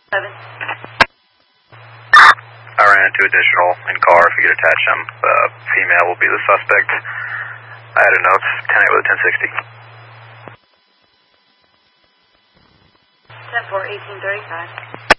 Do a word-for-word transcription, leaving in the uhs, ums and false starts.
seven. I ran into additional in car. If you could attach them, the female will be the suspect. I had a note, ten eight with a ten sixty. ten four, eighteen thirty-five.